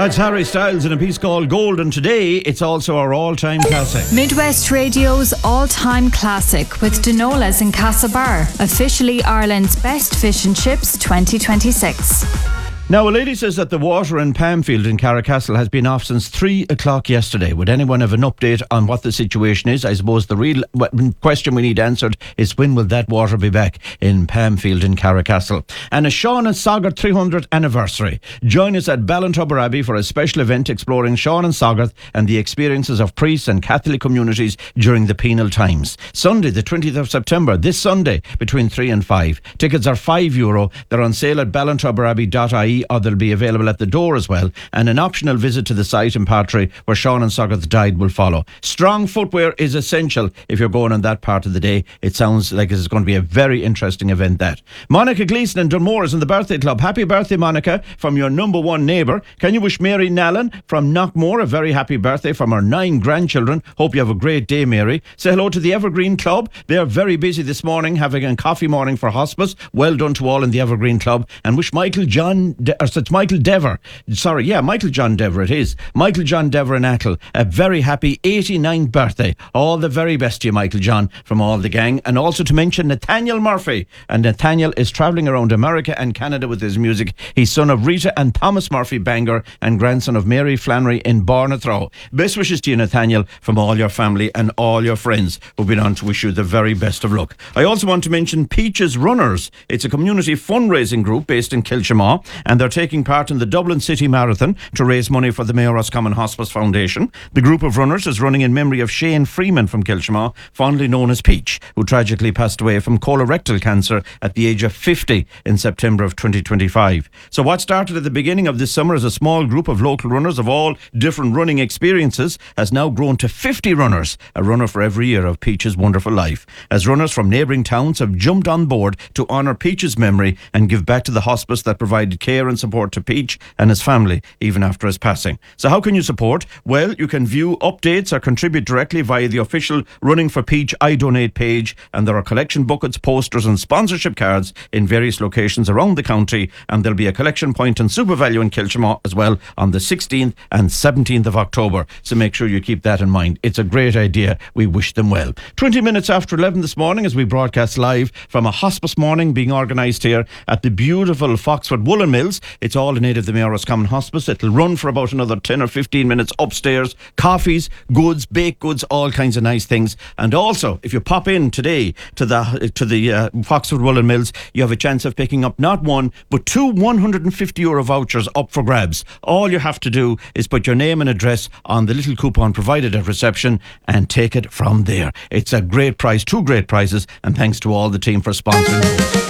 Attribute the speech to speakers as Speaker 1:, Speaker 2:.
Speaker 1: That's Harry Styles in a piece called Golden. Today, it's also our all-time classic.
Speaker 2: Midwest Radio's all-time classic with Denolas in Castlebar. Officially Ireland's best fish and chips 2026.
Speaker 1: Now, a lady says that the water in Pamfield in Carricastle has been off since 3 o'clock yesterday. Would anyone have an update on what the situation is? I suppose the real question we need answered is when will that water be back in Pamfield in Carricastle? And a Sean and Soggarth 300th anniversary. Join us at Ballintubber Abbey for a special event exploring Sean and Soggarth and the experiences of priests and Catholic communities during the penal times. Sunday, the 20th of September, this Sunday, between 3 and 5. Tickets are €5. They're on sale at ballintubberabbey.ie, or they'll be available at the door as well, and an optional visit to the site in Partry where Sean and Soggarth died will follow. Strong footwear is essential if you're going on that part of the day. It sounds like it's going to be a very interesting event, that. Monica Gleeson in Dunmore is in the birthday club. Happy birthday, Monica, from your number one neighbour. Can you wish Mary Nallen from Knockmore a very happy birthday from her 9 grandchildren? Hope you have a great day, Mary. Say hello to the Evergreen Club. They are very busy this morning, having a coffee morning for hospice. Well done to all in the Evergreen Club. And wish Michael John Dever. Michael John Dever it is. Michael John Dever in Achill, a very happy 89th birthday. All the very best to you, Michael John, from all the gang. And also to mention Nathaniel Murphy. And Nathaniel is travelling around America and Canada with his music. He's son of Rita and Thomas Murphy Bangor and grandson of Mary Flannery in Barnathrow. Best wishes to you, Nathaniel, from all your family and all your friends who've been on to wish you the very best of luck. I also want to mention Peaches Runners. It's a community fundraising group based in Kilchamaw, and they're taking part in the Dublin City Marathon to raise money for the Mayor Roscommon Hospice Foundation. The group of runners is running in memory of Shane Freeman from Kilchamaw, fondly known as Peach, who tragically passed away from colorectal cancer at the age of 50 in September of 2025. So what started at the beginning of this summer as a small group of local runners of all different running experiences has now grown to 50 runners, a runner for every year of Peach's wonderful life, as runners from neighbouring towns have jumped on board to honour Peach's memory and give back to the hospice that provided care and support to Peach and his family even after his passing. So how can you support? Well, you can view updates or contribute directly via the official Running for Peach I Donate page, and there are collection buckets, posters and sponsorship cards in various locations around the county, and there'll be a collection point in Supervalue in Kilchamaw as well on the 16th and 17th of October, so make sure you keep that in mind. It's a great idea. We wish them well. 20 minutes after 11 this morning as we broadcast live from a hospice morning being organised here at the beautiful Foxford Woolen Mills. It's all in aid of the Mayor Roscommon Hospice. It'll run for about another 10 or 15 minutes upstairs. Coffees, goods, baked goods, all kinds of nice things. And also, if you pop in today to the Foxford Woolen Mills, you have a chance of picking up not one, but 2 €150 vouchers up for grabs. All you have to do is put your name and address on the little coupon provided at reception and take it from there. It's a great price, 2 great prizes, and thanks to all the team for sponsoring.